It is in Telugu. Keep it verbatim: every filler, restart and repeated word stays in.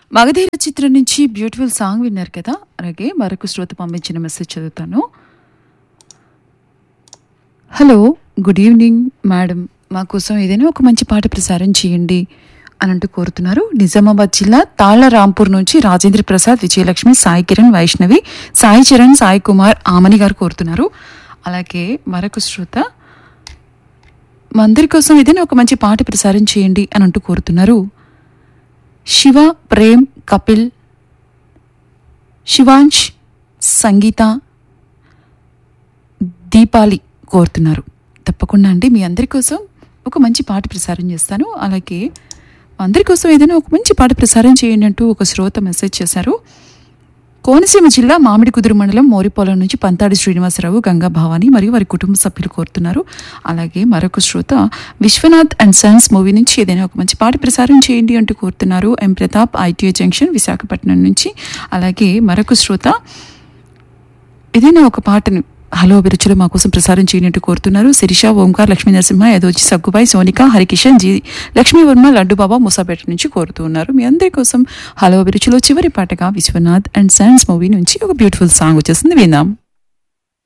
మగధీర చిత్రం నుంచి బ్యూటిఫుల్ సాంగ్ విన్నారు కదా. అలాగే మరొక శ్రోత పంపించిన మెసేజ్ చదువుతాను. హలో, గుడ్ ఈవినింగ్ మేడం, మా కోసం ఏదైనా ఒక మంచి పాట ప్రసారం చేయండి అని అంటూ కోరుతున్నారు. నిజామాబాద్ జిల్లా తాళ్ల రాంపూర్ నుంచి రాజేంద్ర ప్రసాద్, విజయలక్ష్మి, సాయి కిరణ్, వైష్ణవి, సాయి చరణ్, సాయి కుమార్, ఆమని గారు కోరుతున్నారు. అలాగే మరొక శ్రోత మా అందరి కోసం ఏదైనా ఒక మంచి పాట ప్రసారం చేయండి అని అంటూ కోరుతున్నారు. శివ, ప్రేమ్, కపిల్, శివాంష్, సంగీత, దీపాలి కోరుతున్నారు. తప్పకుండా అండి, మీ అందరి కోసం ఒక మంచి పాట ప్రసారం చేస్తాను. అలాగే అందరి కోసం ఏదైనా ఒక మంచి పాట ప్రసారం చేయండి అంటూ ఒక శ్రోత మెసేజ్ చేశారు. కోనసీమ జిల్లా మామిడి కుదురు మండలం మోరిపోలం నుంచి పంతాడి శ్రీనివాసరావు, గంగా భవాని మరియు వారి కుటుంబ సభ్యులు కోరుతున్నారు. అలాగే మరొక శ్రోత విశ్వనాథ్ అండ్ సన్స్ మూవీ నుంచి ఏదైనా ఒక మంచి పాట ప్రసారం చేయండి అంటూ కోరుతున్నారు. ఎం ప్రతాప్, ఐటీఐ జంక్షన్, విశాఖపట్నం నుంచి. అలాగే మరొక శ్రోత ఏదైనా ఒక పాటను హలో అభిరుచులు మా కోసం ప్రసారం చేయనట్టు కోరుతున్నారు. శిరీష, ఓంకార్, లక్ష్మీ నరసింహ, యదోజి, సగ్గుబాయ్, సోనిక, హరికిషన్, జి లక్ష్మీ వర్మ, లడ్డుబాబా, మూసాపేట నుంచి కోరుతూ ఉన్నారు. మీ అందరి కోసం హలో అభిరుచులు చివరి పాటగా విశ్వనాథ్ అండ్ సన్స్ మూవీ నుంచి ఒక బ్యూటిఫుల్ సాంగ్ వచ్చేసింది, విందాం.